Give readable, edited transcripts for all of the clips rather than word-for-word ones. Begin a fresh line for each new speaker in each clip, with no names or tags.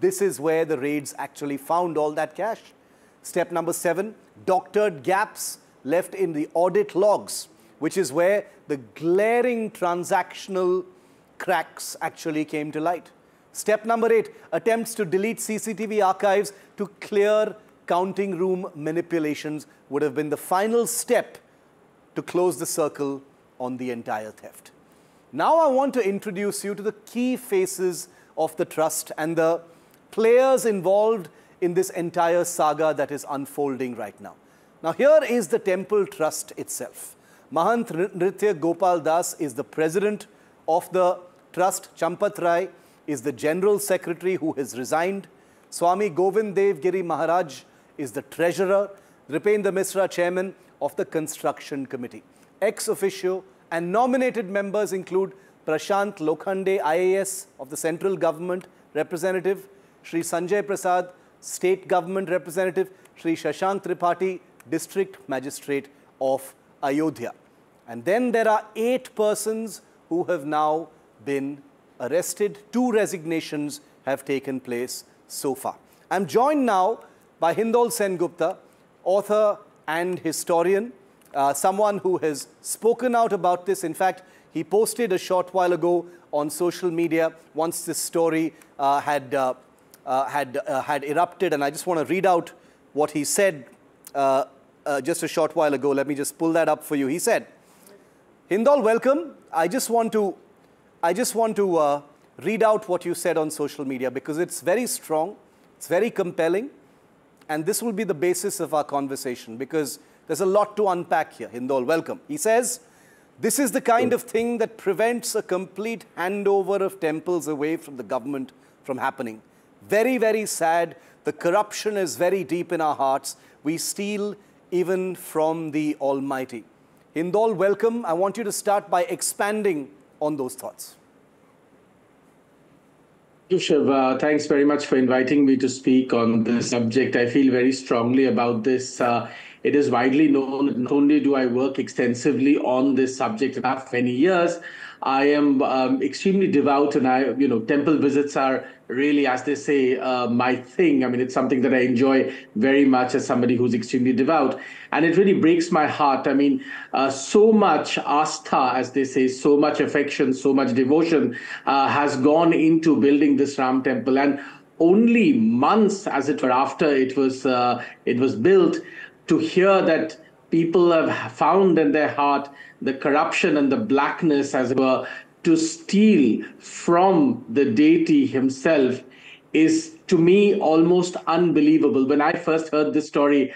this is where the raids actually found all that cash. Step number 7, doctored gaps left in the audit logs, which is where the glaring transactional cracks actually came to light. Step number 8, attempts to delete CCTV archives to clear counting room manipulations would have been the final step to close the circle on the entire theft. Now I want to introduce you to the key faces of the trust and the players involved in this entire saga that is unfolding right now. Now here is the temple trust itself. Mahant Nritya Gopal Das is the president of the trust. Champat Rai is the general secretary who has resigned. Swami Govind Dev Giri Maharaj is the treasurer. Ripendra Misra, chairman of the construction committee. Ex officio and nominated members include Prashant Lokhande, IAS of the central government representative, Shri Sanjay Prasad, state government representative, Shri Shashank Tripathi, district magistrate of Ayodhya. And then there are 8 persons who have now been arrested. 2 resignations have taken place so far. I'm joined now by Hindol Sengupta, author and historian, someone who has spoken out about this. In fact, he posted a short while ago on social media once this story had erupted, and I just want to read out what he said just a short while ago. Let me just pull that up for you. He said, "Hindol, welcome. I just want to read out what you said on social media because it's very strong, it's very compelling, and this will be the basis of our conversation because there's a lot to unpack here." Hindol, welcome. He says, "This is the kind of thing that prevents a complete handover of temples away from the government from happening. Very, very sad. The corruption is very deep in our hearts. We steal even from the Almighty." Hindol, welcome. I want you to start by expanding on those thoughts.
Shiv, thanks very much for inviting me to speak on this subject. I feel very strongly about this. It is widely known, not only do I work extensively on this subject for many years, I am extremely devout, and temple visits are really, as they say, my thing. I mean, it's something that I enjoy very much as somebody who's extremely devout. And it really breaks my heart. I mean, so much astha, as they say, so much affection, so much devotion has gone into building this Ram temple. And only months, as it were, after it was built, to hear that people have found in their heart the corruption and the blackness, as it were, to steal from the deity himself is, to me, almost unbelievable. When I first heard this story,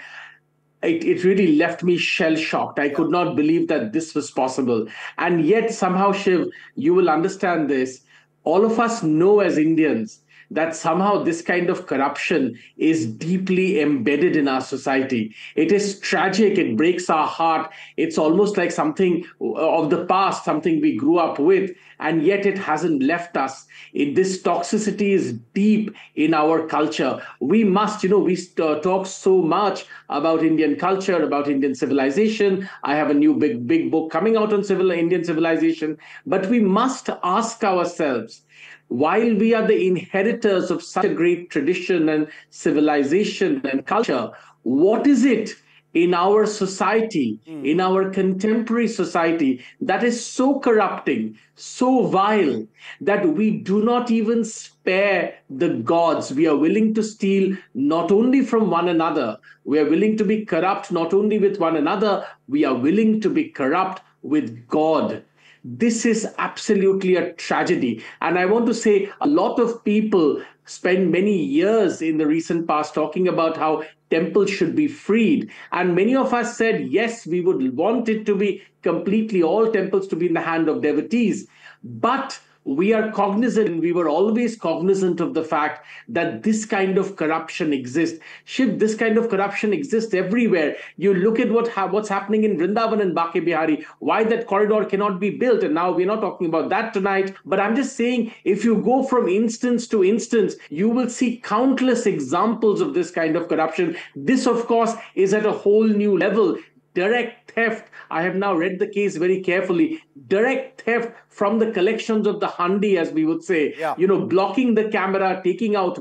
it really left me shell-shocked. I could not believe that this was possible. And yet, somehow, Shiv, you will understand this. All of us know as Indians that somehow this kind of corruption is deeply embedded in our society. It is tragic. It breaks our heart. It's almost like something of the past, something we grew up with, and yet it hasn't left us. This toxicity is deep in our culture. We must, we talk so much about Indian culture, about Indian civilization. I have a new big book coming out on Indian civilization. But we must ask ourselves, while we are the inheritors of such a great tradition and civilization and culture, what is it in our society, in our contemporary society, that is so corrupting, so vile, that we do not even spare the gods? We are willing to steal not only from one another, we are willing to be corrupt not only with one another, we are willing to be corrupt with God. This is absolutely a tragedy. And I want to say a lot of people spent many years in the recent past talking about how temples should be freed. And many of us said, yes, we would want it to be completely, all temples to be in the hand of devotees. But we are cognizant, and we were always cognizant of the fact that this kind of corruption exists. Shiv, this kind of corruption exists everywhere. You look at what's happening in Vrindavan and Bake Bihari, why that corridor cannot be built. And now we're not talking about that tonight. But I'm just saying, if you go from instance to instance, you will see countless examples of this kind of corruption. This, of course, is at a whole new level. Direct theft. I have now read the case very carefully. Direct theft from the collections of the handi, as we would say, blocking the camera, taking out